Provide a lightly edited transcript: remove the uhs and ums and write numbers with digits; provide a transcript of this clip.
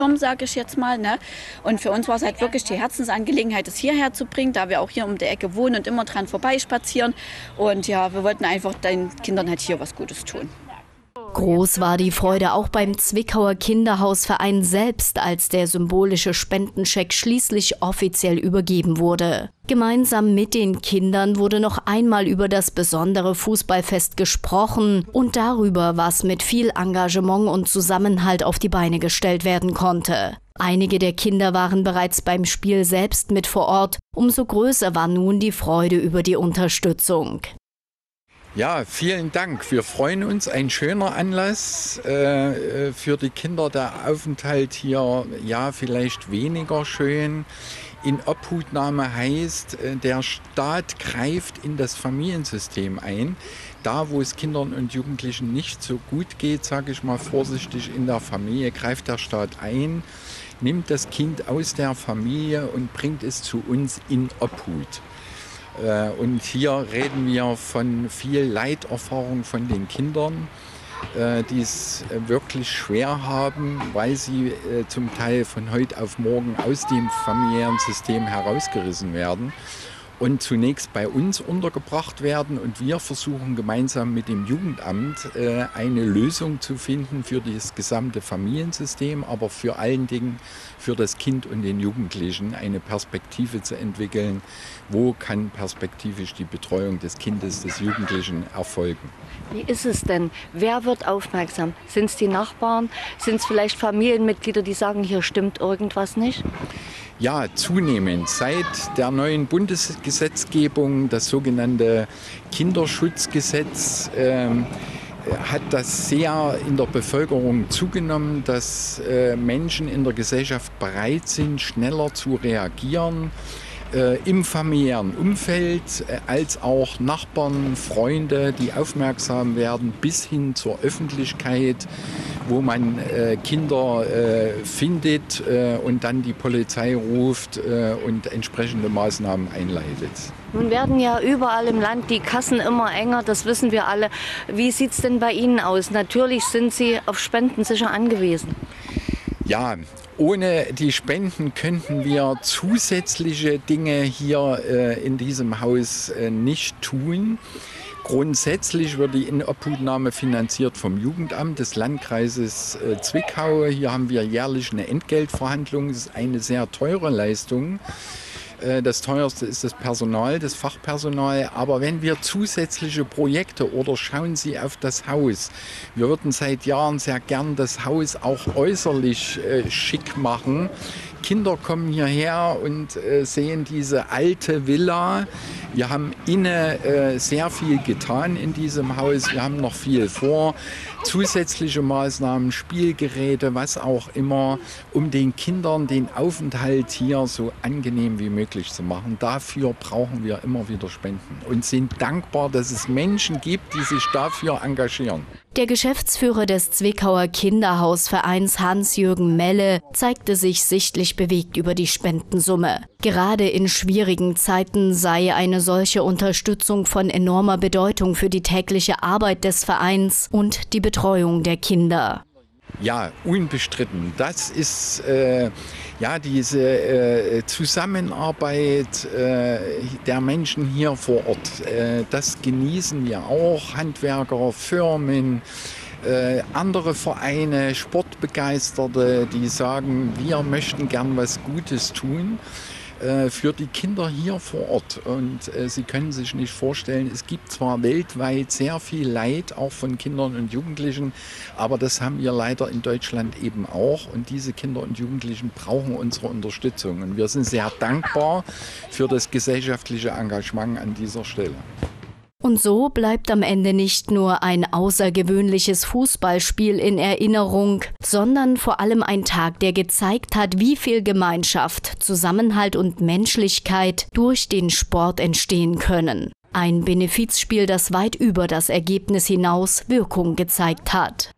sage ich jetzt mal, ne? Und für uns war es halt wirklich die Herzensangelegenheit, es hierher zu bringen, da wir auch hier um die Ecke wohnen und immer dran vorbeispazieren. Und ja, wir wollten einfach den Kindern halt hier was Gutes tun. Groß war die Freude auch beim Zwickauer Kinderhausverein selbst, als der symbolische Spendenscheck schließlich offiziell übergeben wurde. Gemeinsam mit den Kindern wurde noch einmal über das besondere Fußballfest gesprochen und darüber, was mit viel Engagement und Zusammenhalt auf die Beine gestellt werden konnte. Einige der Kinder waren bereits beim Spiel selbst mit vor Ort. Umso größer war nun die Freude über die Unterstützung. Ja, vielen Dank. Wir freuen uns. Ein schöner Anlass für die Kinder. Der Aufenthalt hier, ja, vielleicht weniger schön. In Obhutnahme heißt, der Staat greift in das Familiensystem ein. Da, wo es Kindern und Jugendlichen nicht so gut geht, sage ich mal vorsichtig, in der Familie, greift der Staat ein, nimmt das Kind aus der Familie und bringt es zu uns in Obhut. Und hier reden wir von viel Leiterfahrung von den Kindern, die es wirklich schwer haben, weil sie zum Teil von heute auf morgen aus dem familiären System herausgerissen werden und zunächst bei uns untergebracht werden. Und wir versuchen gemeinsam mit dem Jugendamt eine Lösung zu finden für das gesamte Familiensystem, aber vor allen Dingen für das Kind und den Jugendlichen eine Perspektive zu entwickeln. Wo kann perspektivisch die Betreuung des Kindes, des Jugendlichen erfolgen? Wie ist es denn? Wer wird aufmerksam? Sind es die Nachbarn? Sind es vielleicht Familienmitglieder, die sagen, hier stimmt irgendwas nicht? Ja, zunehmend. Seit der neuen Bundesgesetzgebung, das sogenannte Kinderschutzgesetz, hat das sehr in der Bevölkerung zugenommen, dass Menschen in der Gesellschaft bereit sind, schneller zu reagieren. Im familiären Umfeld, als auch Nachbarn, Freunde, die aufmerksam werden, bis hin zur Öffentlichkeit, wo man Kinder findet und dann die Polizei ruft und entsprechende Maßnahmen einleitet. Nun werden ja überall im Land die Kassen immer enger, das wissen wir alle. Wie sieht es denn bei Ihnen aus? Natürlich sind Sie auf Spenden sicher angewiesen. Ja, ohne die Spenden könnten wir zusätzliche Dinge hier in diesem Haus nicht tun. Grundsätzlich wird die Inobhutnahme finanziert vom Jugendamt des Landkreises Zwickau. Hier haben wir jährlich eine Entgeltverhandlung. Das ist eine sehr teure Leistung. Das teuerste ist das Personal, das Fachpersonal. Aber wenn wir zusätzliche Projekte oder schauen Sie auf das Haus. Wir würden seit Jahren sehr gern das Haus auch äußerlich schick machen. Kinder kommen hierher und sehen diese alte Villa. Wir haben innen sehr viel getan in diesem Haus. Wir haben noch viel vor. Zusätzliche Maßnahmen, Spielgeräte, was auch immer, um den Kindern den Aufenthalt hier so angenehm wie möglich zu machen. Dafür brauchen wir immer wieder Spenden und sind dankbar, dass es Menschen gibt, die sich dafür engagieren. Der Geschäftsführer des Zwickauer Kinderhausvereins Hans-Jürgen Melle zeigte sich sichtlich bewegt über die Spendensumme. Gerade in schwierigen Zeiten sei eine solche Unterstützung von enormer Bedeutung für die tägliche Arbeit des Vereins und die Betreuung der Kinder. Ja, unbestritten. Das ist diese Zusammenarbeit der Menschen hier vor Ort. Das genießen wir auch. Handwerker, Firmen, andere Vereine, Sportbegeisterte, die sagen, wir möchten gern was Gutes tun für die Kinder hier vor Ort. Und Sie können sich nicht vorstellen, es gibt zwar weltweit sehr viel Leid, auch von Kindern und Jugendlichen, aber das haben wir leider in Deutschland eben auch. Und diese Kinder und Jugendlichen brauchen unsere Unterstützung. Und wir sind sehr dankbar für das gesellschaftliche Engagement an dieser Stelle. Und so bleibt am Ende nicht nur ein außergewöhnliches Fußballspiel in Erinnerung, sondern vor allem ein Tag, der gezeigt hat, wie viel Gemeinschaft, Zusammenhalt und Menschlichkeit durch den Sport entstehen können. Ein Benefizspiel, das weit über das Ergebnis hinaus Wirkung gezeigt hat.